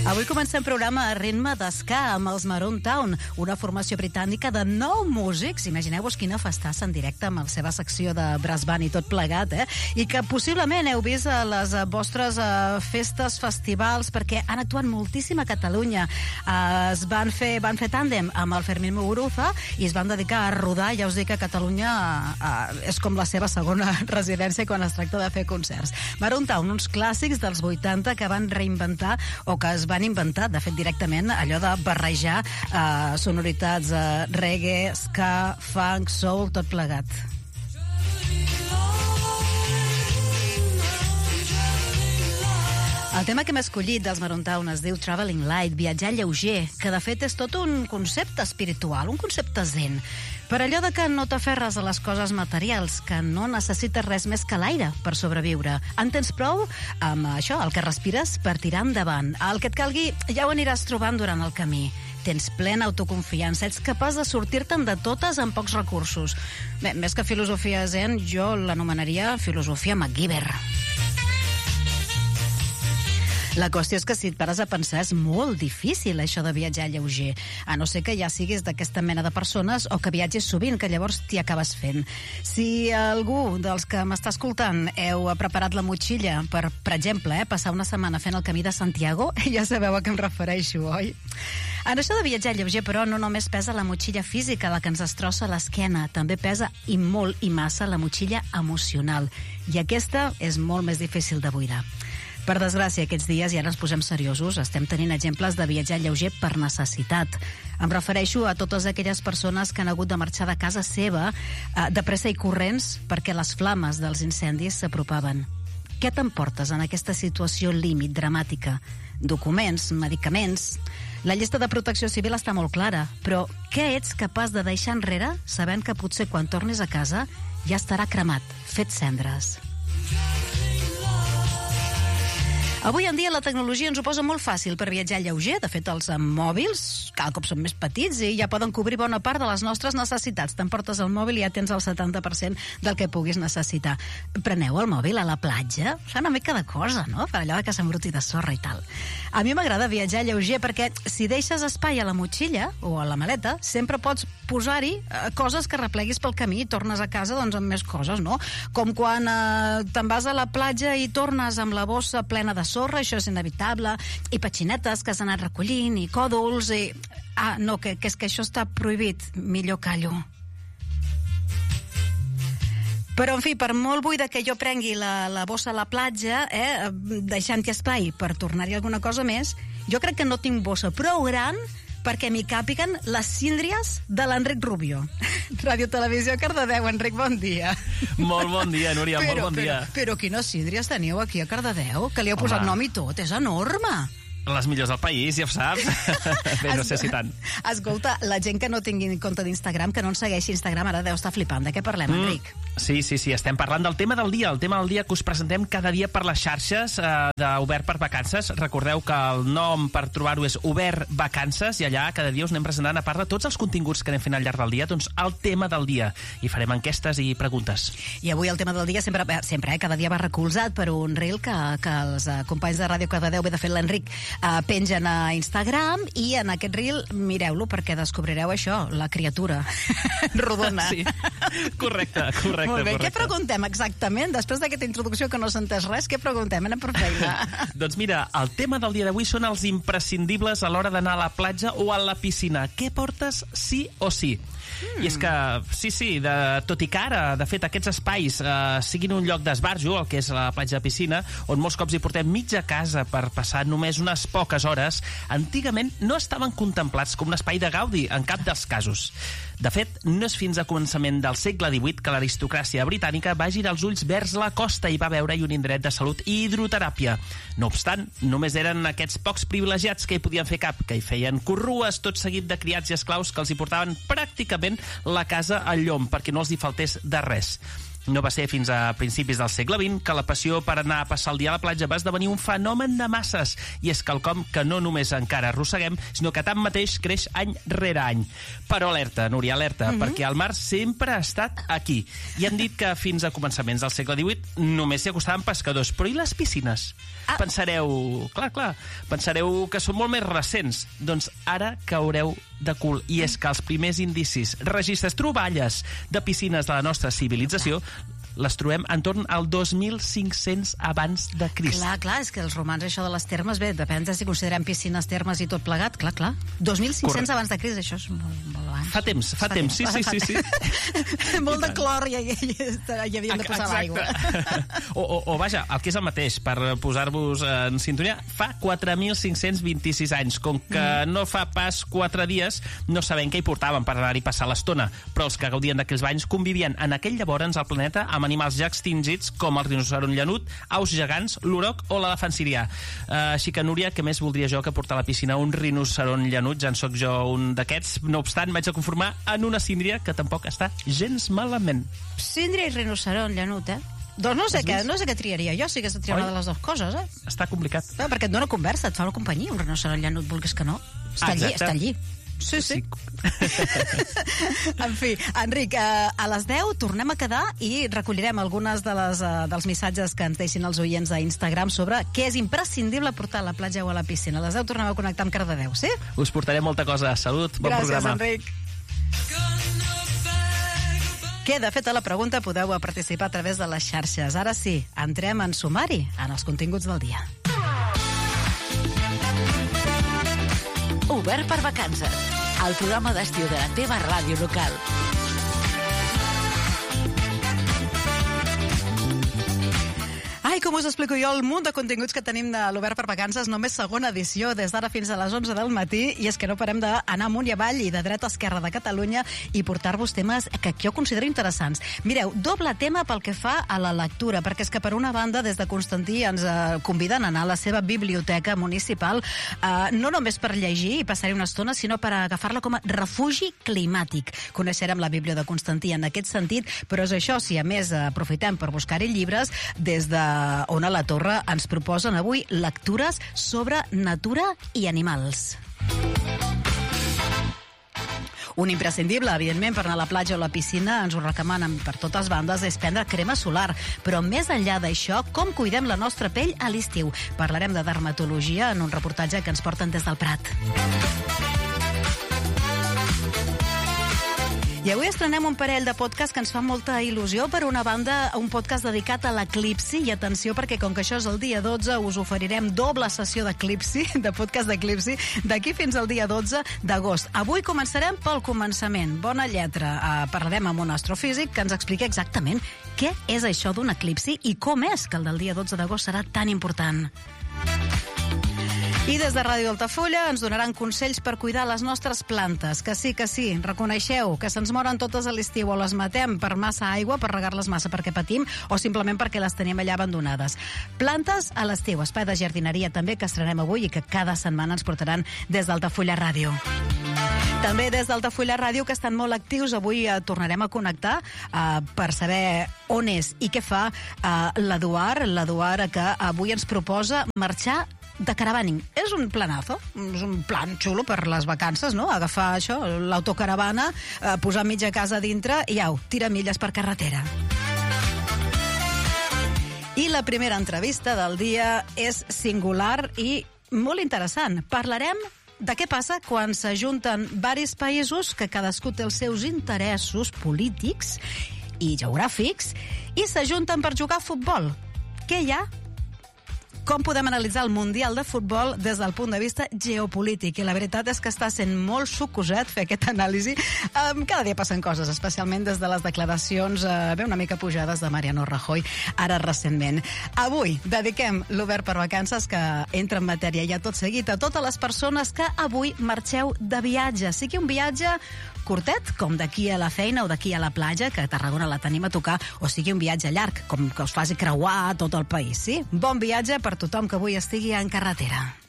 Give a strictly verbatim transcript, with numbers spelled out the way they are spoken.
Avui comencem programa a ritme d'esca amb els Maroon Town, una formació britànica de nou músics. Imagineu-vos quina festassa en directe amb la seva secció de brass band i tot plegat, eh? I que possiblement heu vist a les vostres uh, festes, festivals, perquè han actuat moltíssim a Catalunya. Uh, es van fer, van fer tàndem amb el Fermín Muguruza i es van dedicar a rodar. Ja us dic que Catalunya uh, és com la seva segona residència quan es tracta de fer concerts. Maroon Town, uns clàssics dels vuitanta que van reinventar o que es van inventar, de fet, directament, allò de barrejar eh, sonoritats eh, reggae, ska, funk, soul, tot plegat. El tema que hem escollit dels Maroon Town es diu Traveling Light, viatjar lleuger, que de fet és tot un concepte espiritual, un concepte zen. Per allò de que no t'aferres a les coses materials, que no necessites res més que l'aire per sobreviure. En tens prou amb això, el que respires, per tirar endavant. El que et calgui ja ho aniràs trobant durant el camí. Tens plena autoconfiança, ets capaç de sortir-te'n de totes amb pocs recursos. Bé, més que filosofia zen, jo l'anomenaria filosofia MacGyver. La qüestió és que si et pares a pensar és molt difícil això de viatjar lleuger, a no ser que ja siguis d'aquesta mena de persones o que viatges sovint, que llavors t'hi acabes fent. Si algú dels que m'està escoltant heu preparat la motxilla per, per exemple, eh, passar una setmana fent el camí de Santiago, ja sabeu a què em refereixo, oi? En això de viatjar lleuger, però, no només pesa la motxilla física, la que ens destrossa l'esquena, també pesa i molt i massa la motxilla emocional, i aquesta és molt més difícil de buidar. Per desgràcia, aquests dies, i ara ens posem seriosos, estem tenint exemples de viatjar lleuger per necessitat. Em refereixo a totes aquelles persones que han hagut de marxar de casa seva eh, de pressa i corrents perquè les flames dels incendis s'apropaven. Què t'emportes en aquesta situació límit dramàtica? Documents, medicaments... La llista de protecció civil està molt clara, però què ets capaç de deixar enrere sabent que potser quan tornis a casa ja estarà cremat, fet cendres? Avui en dia la tecnologia ens ho posa molt fàcil per viatjar lleuger. De fet, els mòbils cada cop són més petits i ja poden cobrir bona part de les nostres necessitats. T'emportes el mòbil i ja tens el setanta per cent del que puguis necessitar. Preneu el mòbil a la platja? Fa una mica de cosa, no? Per allò que s'embruti de sorra i tal. A mi m'agrada viatjar lleuger perquè si deixes espai a la motxilla o a la maleta, sempre pots posar-hi eh, coses que repleguis pel camí i tornes a casa doncs, amb més coses, no? Com quan eh, te'n vas a la platja i tornes amb la bossa plena de sorra, això és inevitable, i petxinetes que s'han anat recollint, i còdols, i... Ah, no, que, que és que això està prohibit. Millor callo. Però, en fi, per molt buida que jo prengui la, la bossa a la platja, eh, deixant-hi espai per tornar-hi alguna cosa més, jo crec que no tinc bossa prou gran perquè m'hi càpiguen les síndries de l'Enric Rubio. Ràdio Televisió Cardedeu. Enric, bon dia. Molt bon dia, Núria, però, molt bon dia. Però, però quines síndries teniu aquí a Cardedeu? Que li heu posat Home. nom i tot, és enorme. Les millors del país, ja ho saps. Bé, no sé si tant. Escolta, la gent que no tingui compte d'Instagram, que no ens segueixi Instagram, ara deu estar flipant. De què parlem, mm. Enric? Sí, sí, sí, estem parlant del tema del dia, el tema del dia que us presentem cada dia per les xarxes eh, d'Obert per Vacances. Recordeu que el nom per trobar-ho és Obert Vacances i allà cada dia us anem presentant, a part de tots els continguts que anem fent al llarg del dia, doncs el tema del dia. I farem enquestes i preguntes. I avui el tema del dia sempre, sempre eh, cada dia va recolzat per un reel que, que els eh, companys de Ràdio Cardedeu, bé, de fet l'Enric, eh, pengen a Instagram, i en aquest reel mireu-lo perquè descobrireu això, la criatura rodona. Sí, correcte, correcte. Molt bé, correcte. què preguntem exactament? Després d'aquesta introducció que no s'ha entès res, què preguntem? Anem per feina. Doncs mira, el tema del dia d'avui són els imprescindibles a l'hora d'anar a la platja o a la piscina. Què portes sí o sí? Mm. I és que, sí, sí, de, tot i que ara, de fet, aquests espais eh, siguin un lloc d'esbarjo, el que és la platja de piscina, on molts cops hi portem mitja casa per passar només unes poques hores, antigament no estaven contemplats com un espai de gaudi en cap dels casos. De fet, no és fins a començament del segle divuit que l'aristocràcia britànica va girar els ulls vers la costa i va veure-hi un indret de salut i hidroteràpia. No obstant, només eren aquests pocs privilegiats que hi podien fer cap, que hi feien corrues tot seguit de criats i esclaus que els hi portaven pràcticament la casa al llom perquè no els hi faltés de res. No va ser fins a principis del segle vint que la passió per anar a passar el dia a la platja va esdevenir un fenomen de masses, i és quelcom que no només encara arrosseguem, sinó que tanmateix creix any rere any. Però alerta, Núria, alerta, mm-hmm. perquè el mar sempre ha estat aquí. I han dit que fins a començaments del segle divuit només s'hi acostaven pescadors. Però i les piscines? Ah. Pensareu, clar, clar, pensareu que són molt més recents. Doncs ara caureu de cul. I és que els primers indicis, registres, troballes de piscines de la nostra civilització les trobem entorn al dos mil cinc-cents abans de Crist. Clar, clar, és que els romans, això de les termes, bé, depèn de si considerem piscines, termes i tot plegat, clar, clar. dos mil cinc-cents abans de Crist, això és molt, molt abans. Fa temps, fa, fa temps, temps, sí, sí, sí. sí. Molt de clor i hi, hi, hi havíem de posar l'aigua. o, o, o, vaja, el que és el mateix, per posar-vos en sintonia, fa quatre mil cinc-cents vint-i-sis anys. Com que mm. no fa pas quatre dies, no sabem què hi portaven per anar-hi passar l'estona, però els que gaudien d'aquells banys convivien en aquell llavors al planeta amb animals ja extingits com el rinoceront llanut, aus gegants, l'uroc o l'elefant sirià. Uh, així que, Núria, què més voldria jo que portar a la piscina un rinoceront llanut? Ja en soc jo un d'aquests. No obstant, vaig a conformar en una síndria que tampoc està gens malament. Síndria i rinoceront llanut, eh? Doncs no sé, què, no sé què triaria jo, si hagués de triar una de les dues coses, eh? Està complicat. No, perquè et dona conversa, et fa una companyia, un rinoceront llanut, vulguis que no. Està allí, està allí. Sí, sí. En fi, Enric, a les deu tornem a quedar i recollirem algunes de les, dels missatges que ens deixin els oients a Instagram sobre què és imprescindible portar a la platja o a la piscina. A les deu tornem a connectar amb Cardedeu, sí? Us portaré molta cosa. Salut, bon Gràcies, programa. Gràcies, Enric. Queda feta la pregunta, podeu participar a través de les xarxes. Ara sí, entrem en sumari, en els continguts del dia. Obert per vacances, el programa d'estiu de la teva ràdio local. Ai, com us explico jo el munt de continguts que tenim de l'Obert per Vacances, només segona edició, des d'ara fins a les onze del matí, i és que no parem d'anar amunt i avall i de dreta a esquerra de Catalunya i portar-vos temes que jo considero interessants. Mireu, doble tema pel que fa a la lectura, perquè és que per una banda, des de Constantí ens eh, conviden a anar a la seva biblioteca municipal, eh, no només per llegir i passar-hi una estona, sinó per agafar-la com a refugi climàtic. Coneixerem la Bíblia de Constantí en aquest sentit, però és això, si a més eh, aprofitem per buscar-hi llibres, des de on a la Torre ens proposen avui lectures sobre natura i animals. Un imprescindible, evidentment, per anar a la platja o a la piscina, ens ho recomanen per totes bandes, és prendre crema solar. Però més enllà d'això, com cuidem la nostra pell a l'estiu? Parlarem de dermatologia en un reportatge que ens porten des del Prat. I avui estrenem un parell de podcasts que ens fa molta il·lusió. Per una banda, un podcast dedicat a l'eclipsi, i atenció, perquè com que això és el dia dotze, us oferirem doble sessió d'eclipsi, de podcast d'eclipsi, d'aquí fins al dia dotze d'agost. Avui començarem pel començament. Bona lletra. Uh, parlarem amb un astrofísic que ens expliqui exactament què és això d'un eclipsi i com és que el del dia dotze d'agost serà tan important. I des de Ràdio Altafulla ens donaran consells per cuidar les nostres plantes. Que sí, que sí, reconeixeu que se'ns moren totes a l'estiu o les matem per massa aigua, per regar-les massa perquè patim, o simplement perquè les tenim allà abandonades. Plantes a l'estiu, espai de jardineria també que estrenem avui i que cada setmana ens portaran des d'Altafulla Ràdio. També des d'Altafulla Ràdio, que estan molt actius, avui eh, tornarem a connectar eh, per saber on és i què fa eh, l'Eduard, l'Eduard que avui ens proposa marxar de caravaning. És un planazo, és un plan xulo per les vacances, no? Agafar això, l'autocaravana, eh, posar mitja casa dintre i au, tira milles per carretera. I la primera entrevista del dia és singular i molt interessant. Parlarem de què passa quan s'ajunten varis països que cadascú té els seus interessos polítics i geogràfics i s'ajunten per jugar a futbol. Què hi ha? Com podem analitzar el Mundial de Futbol des del punt de vista geopolític? I la veritat és que està sent molt sucoset fer aquesta anàlisi. Um, cada dia passen coses, especialment des de les declaracions uh, bé una mica pujades de Mariano Rajoy, ara recentment. Avui dediquem l'Obert per Vacances, que entra en matèria ja tot seguit, a totes les persones que avui marxeu de viatge. Sigui un viatge curtet, com d'aquí a la feina o d'aquí a la platja, que a Tarragona la tenim a tocar, o sigui un viatge llarg, com que us faci creuar tot el país, sí? Bon viatge per tothom que avui estigui en carretera.